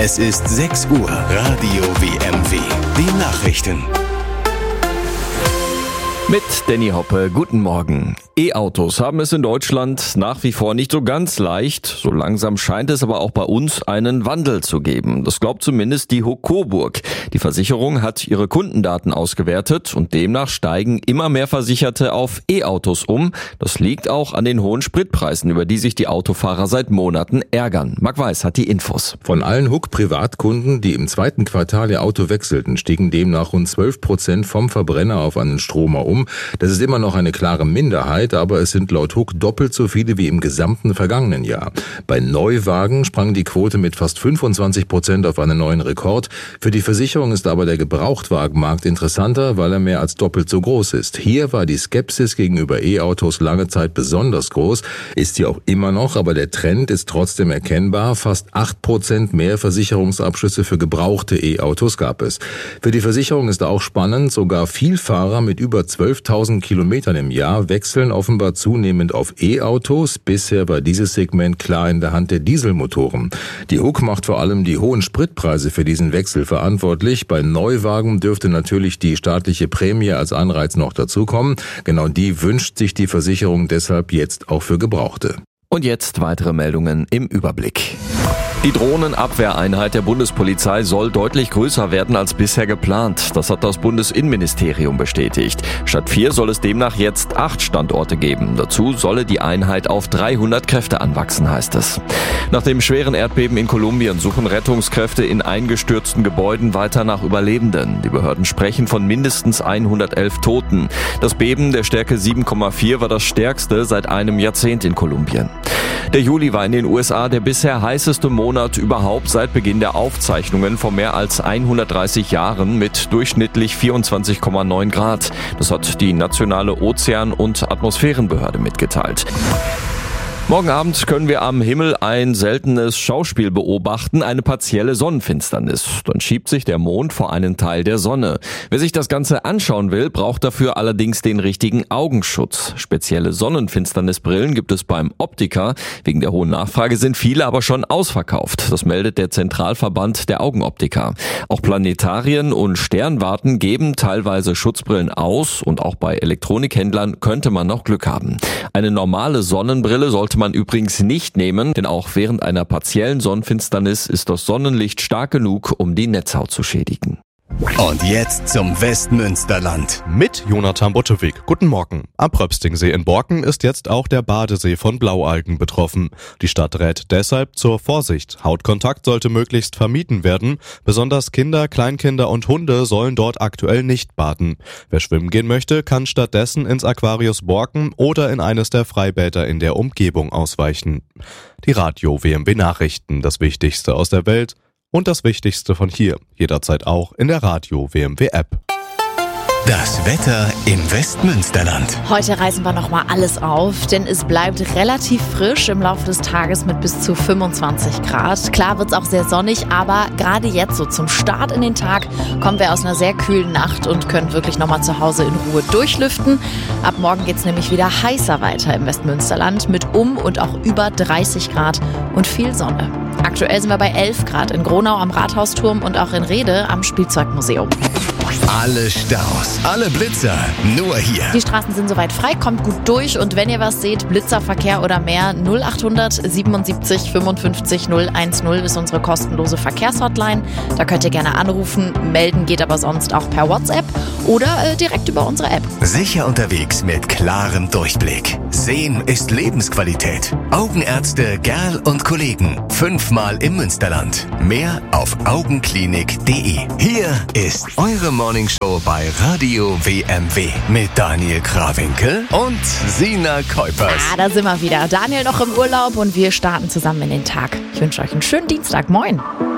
Es ist 6 Uhr. Radio WMW. Die Nachrichten. Mit Danny Hoppe, guten Morgen. E-Autos haben es in Deutschland nach wie vor nicht so ganz leicht. So langsam scheint es aber auch bei uns einen Wandel zu geben. Das glaubt zumindest die HUK Coburg. Die Versicherung hat ihre Kundendaten ausgewertet und demnach steigen immer mehr Versicherte auf E-Autos um. Das liegt auch an den hohen Spritpreisen, über die sich die Autofahrer seit Monaten ärgern. Marc Weiß hat die Infos. Von allen HUK-Privatkunden, die im zweiten Quartal ihr Auto wechselten, stiegen demnach rund 12% vom Verbrenner auf einen Stromer um. Das ist immer noch eine klare Minderheit, aber es sind laut HUK doppelt so viele wie im gesamten vergangenen Jahr. Bei Neuwagen sprang die Quote mit fast 25% auf einen neuen Rekord. Für die Versicherung ist aber der Gebrauchtwagenmarkt interessanter, weil er mehr als doppelt so groß ist. Hier war die Skepsis gegenüber E-Autos lange Zeit besonders groß, ist sie auch immer noch, aber der Trend ist trotzdem erkennbar. Fast 8% mehr Versicherungsabschlüsse für gebrauchte E-Autos gab es. Für die Versicherung ist auch spannend, sogar Vielfahrer mit über 12.000 Kilometern im Jahr wechseln offenbar zunehmend auf E-Autos. Bisher war dieses Segment klar in der Hand der Dieselmotoren. Die HUK macht vor allem die hohen Spritpreise für diesen Wechsel verantwortlich. Bei Neuwagen dürfte natürlich die staatliche Prämie als Anreiz noch dazukommen. Genau die wünscht sich die Versicherung deshalb jetzt auch für Gebrauchte. Und jetzt weitere Meldungen im Überblick. Die Drohnenabwehreinheit der Bundespolizei soll deutlich größer werden als bisher geplant. Das hat das Bundesinnenministerium bestätigt. Statt 4 soll es demnach jetzt 8 Standorte geben. Dazu solle die Einheit auf 300 Kräfte anwachsen, heißt es. Nach dem schweren Erdbeben in Kolumbien suchen Rettungskräfte in eingestürzten Gebäuden weiter nach Überlebenden. Die Behörden sprechen von mindestens 111 Toten. Das Beben der Stärke 7,4 war das stärkste seit einem Jahrzehnt in Kolumbien. Der Juli war in den USA der bisher heißeste Monat überhaupt seit Beginn der Aufzeichnungen vor mehr als 130 Jahren mit durchschnittlich 24,9 Grad. Das hat die nationale Ozean- und Atmosphärenbehörde mitgeteilt. Morgen Abend können wir am Himmel ein seltenes Schauspiel beobachten, eine partielle Sonnenfinsternis. Dann schiebt sich der Mond vor einen Teil der Sonne. Wer sich das Ganze anschauen will, braucht dafür allerdings den richtigen Augenschutz. Spezielle Sonnenfinsternisbrillen gibt es beim Optiker. Wegen der hohen Nachfrage sind viele aber schon ausverkauft. Das meldet der Zentralverband der Augenoptiker. Auch Planetarien und Sternwarten geben teilweise Schutzbrillen aus und auch bei Elektronikhändlern könnte man noch Glück haben. Eine normale Sonnenbrille sollte man übrigens nicht nehmen, denn auch während einer partiellen Sonnenfinsternis ist das Sonnenlicht stark genug, um die Netzhaut zu schädigen. Und jetzt zum Westmünsterland. Mit Jonathan Buttewig. Guten Morgen. Am Pröpstingsee in Borken ist jetzt auch der Badesee von Blaualgen betroffen. Die Stadt rät deshalb zur Vorsicht. Hautkontakt sollte möglichst vermieden werden. Besonders Kinder, Kleinkinder und Hunde sollen dort aktuell nicht baden. Wer schwimmen gehen möchte, kann stattdessen ins Aquarius Borken oder in eines der Freibäder in der Umgebung ausweichen. Die Radio WMW Nachrichten, das Wichtigste aus der Welt und das Wichtigste von hier, jederzeit auch in der Radio WMW App. Das Wetter im Westmünsterland. Heute reißen wir nochmal alles auf, denn es bleibt relativ frisch im Laufe des Tages mit bis zu 25 Grad. Klar wird es auch sehr sonnig, aber gerade jetzt so zum Start in den Tag kommen wir aus einer sehr kühlen Nacht und können wirklich nochmal zu Hause in Ruhe durchlüften. Ab morgen geht es nämlich wieder heißer weiter im Westmünsterland mit und auch über 30 Grad und viel Sonne. Aktuell sind wir bei 11 Grad in Gronau am Rathausturm und auch in Rhede am Spielzeugmuseum. Alle Staus, alle Blitzer, nur hier. Die Straßen sind soweit frei, kommt gut durch und wenn ihr was seht, Blitzerverkehr oder mehr, 0800 77 55 010 ist unsere kostenlose Verkehrshotline. Da könnt ihr gerne anrufen, melden geht aber sonst auch per WhatsApp oder direkt über unsere App. Sicher unterwegs mit klarem Durchblick. Sehen ist Lebensqualität. Augenärzte Gerl und Kollegen. 5-mal im Münsterland. Mehr auf augenklinik.de. Hier ist eure Morningshow bei Radio WMW mit Daniel Krawinkel und Sina Kuipers. Da sind wir wieder. Daniel noch im Urlaub und wir starten zusammen in den Tag. Ich wünsche euch einen schönen Dienstag. Moin.